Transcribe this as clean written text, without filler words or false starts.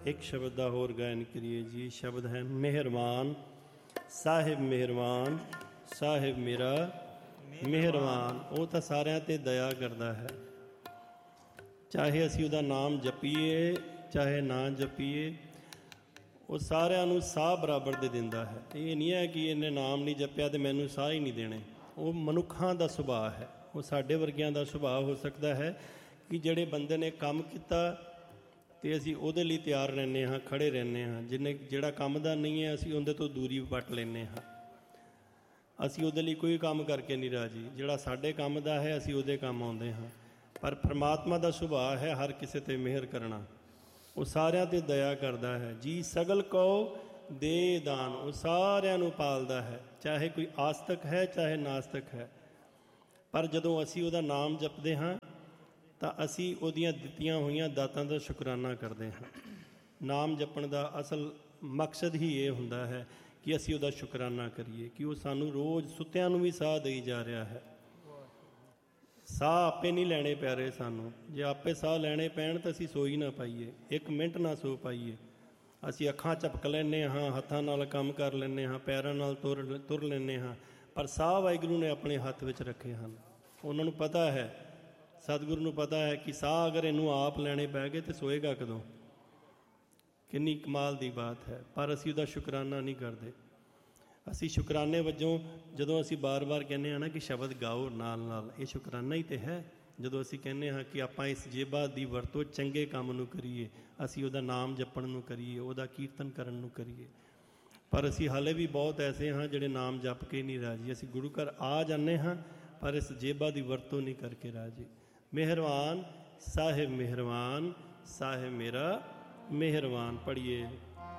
एक शब्द का होर गायन करिए जी। शब्द है मेहरबान। साहिब मेहरबान, साहिब मेरा मेहरबान। वो तो सारिਆਂ ते दया करता है, चाहे असी उसका नाम जपीए चाहे ना जपीए, वो सारिਆਂ ਨੂੰ ਸਾਹ बराबर दे दिंदा है। ये नहीं है कि इन्हें नाम नहीं जपिया तो मैनू साह ही नहीं देने। वो मनुखों का सुभाव है, वो साडे वर्गियां का सुभाव हो सकता है कि ਜਿਹੜੇ ਬੰਦੇ ਨੇ ਕੰਮ ਕੀਤਾ तो असी ਉਹਦੇ ਲਈ ਤਿਆਰ ਰਹਿੰਦੇ ਹਾਂ, ਖੜੇ ਰਹਿੰਦੇ ਹਾਂ। ਜਿਹਨੇ ਜਿਹੜਾ ਕੰਮ ਦਾ ਨਹੀਂ ਹੈ ਅਸੀਂ ਉਹਦੇ ਤੋਂ ਦੂਰੀ ਪੱਟ ਲੈਂਦੇ ਹਾਂ। ਅਸੀਂ ਉਹਦੇ ਲਈ ਕੋਈ ਕੰਮ ਕਰਕੇ ਨਹੀਂ ਰਾਜੀ। ਜਿਹੜਾ ਸਾਡੇ ਕੰਮ ਦਾ ਹੈ ਅਸੀਂ ਉਹਦੇ ਕੰਮ ਆਉਂਦੇ ਹਾਂ। ਪਰ ਪਰਮਾਤਮਾ ਦਾ ਸੁਭਾਅ ਹੈ ਹਰ ਕਿਸੇ 'ਤੇ ਮਿਹਰ ਕਰਨਾ। ਉਹ ਸਾਰਿਆਂ 'ਤੇ ਦਇਆ ਕਰਦਾ ਹੈ ਜੀ। ਸਗਲ ਕੋ ਦੇ ਦਾਨ, ਉਹ ਸਾਰਿਆਂ ਨੂੰ ਪਾਲਦਾ ਹੈ, ਚਾਹੇ ਕੋਈ ਆਸਤਕ ਹੈ ਚਾਹੇ ਨਾਸਤਕ ਹੈ। ਪਰ ਜਦੋਂ ਅਸੀਂ ਉਹਦਾ ਨਾਮ ਜਪਦੇ ਹਾਂ ਤਾਂ ਅਸੀਂ ਉਹਦੀਆਂ ਦਿੱਤੀਆਂ ਹੋਈਆਂ ਦਾਤਾਂ ਦਾ ਸ਼ੁਕਰਾਨਾ ਕਰਦੇ ਹਾਂ। ਨਾਮ ਜਪਣ ਦਾ ਅਸਲ ਮਕਸਦ ਹੀ ਇਹ ਹੁੰਦਾ ਹੈ ਕਿ ਅਸੀਂ ਉਹਦਾ ਸ਼ੁਕਰਾਨਾ ਕਰੀਏ ਕਿ ਉਹ ਸਾਨੂੰ ਰੋਜ਼ ਸੁੱਤਿਆਂ ਨੂੰ ਵੀ ਸਾਹ ਦੇਈ ਜਾ ਰਿਹਾ ਹੈ। ਸਾਹ ਆਪੇ ਨਹੀਂ ਲੈਣੇ ਪੈ ਰਹੇ ਸਾਨੂੰ। ਜੇ ਆਪੇ ਸਾਹ ਲੈਣੇ ਪੈਣ ਤਾਂ ਅਸੀਂ ਸੋ ਹੀ ਨਾ ਪਾਈਏ, ਇੱਕ ਮਿੰਟ ਨਾ ਸੋ ਪਾਈਏ। ਅਸੀਂ ਅੱਖਾਂ ਝਪਕ ਲੈਂਦੇ ਹਾਂ, ਹੱਥਾਂ ਨਾਲ ਕੰਮ ਕਰ ਲੈਂਦੇ ਹਾਂ, ਪੈਰਾਂ ਨਾਲ ਤੁਰ ਲੈਂਦੇ ਹਾਂ, ਪਰ ਸਾਹ ਵਾਹਿਗੁਰੂ ਨੇ ਆਪਣੇ ਹੱਥ ਵਿੱਚ ਰੱਖੇ ਹਨ। ਉਹਨਾਂ ਨੂੰ ਪਤਾ ਹੈ, ਸਤਿਗੁਰੂ ਨੂੰ ਪਤਾ ਹੈ ਕਿ ਸਾਹ ਅਗਰ ਇਹਨੂੰ ਆਪ ਲੈਣੇ ਪੈ ਗਏ ਤਾਂ ਸੋਏਗਾ ਕਦੋਂ। ਕਿੰਨੀ ਕਮਾਲ ਦੀ ਬਾਤ ਹੈ। ਪਰ ਅਸੀਂ ਉਹਦਾ ਸ਼ੁਕਰਾਨਾ ਨਹੀਂ ਕਰਦੇ। ਅਸੀਂ ਸ਼ੁਕਰਾਨੇ ਵਜੋਂ ਜਦੋਂ ਅਸੀਂ ਬਾਰ-ਬਾਰ ਕਹਿੰਦੇ ਹਾਂ ਨਾ ਕਿ ਸ਼ਬਦ ਗਾਓ ਨਾਲ ਨਾਲ, ਇਹ ਸ਼ੁਕਰਾਨਾ ਹੀ ਤਾਂ ਹੈ। ਜਦੋਂ ਅਸੀਂ ਕਹਿੰਦੇ ਹਾਂ ਕਿ ਆਪਾਂ ਇਸ ਜੇਬਾਂ ਦੀ ਵਰਤੋਂ ਚੰਗੇ ਕੰਮ ਨੂੰ ਕਰੀਏ, ਅਸੀਂ ਉਹਦਾ ਨਾਮ ਜਪਣ ਨੂੰ ਕਰੀਏ, ਉਹਦਾ ਕੀਰਤਨ ਕਰਨ ਨੂੰ ਕਰੀਏ। ਪਰ ਅਸੀਂ ਹਾਲੇ ਵੀ ਬਹੁਤ ਐਸੇ ਹਾਂ ਜਿਹੜੇ ਨਾਮ ਜਪ ਕੇ ਨਹੀਂ ਰਾਜੀ। ਅਸੀਂ ਗੁਰੂ ਘਰ ਆ ਜਾਂਦੇ ਹਾਂ ਪਰ ਇਸ ਜੇਬਾਂ ਦੀ ਵਰਤੋਂ ਨਹੀਂ ਕਰਕੇ ਰਾਜੀ। मेहरबान साहिब मेहरबान, साहिब मेरा मेहरबान। पढ़िए।